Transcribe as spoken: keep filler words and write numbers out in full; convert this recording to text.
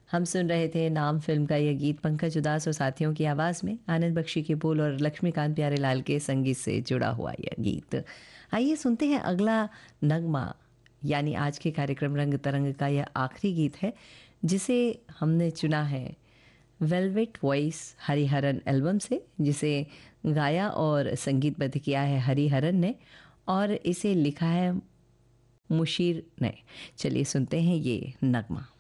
हम सुन रहे थे नाम फिल्म का यह गीत पंकज उदास और साथियों की आवाज़ में, आनंद बख्शी के बोल और लक्ष्मीकांत प्यारेलाल के संगीत से जुड़ा हुआ यह गीत। आइए सुनते हैं अगला नगमा, यानी आज के कार्यक्रम रंग तरंग का यह आखिरी गीत है जिसे हमने चुना है वेलवेट वॉइस हरिहरन एल्बम से, जिसे गाया और संगीतबद्ध किया है हरिहरन ने और इसे लिखा है मुशीर ने। चलिए सुनते हैं ये नगमा।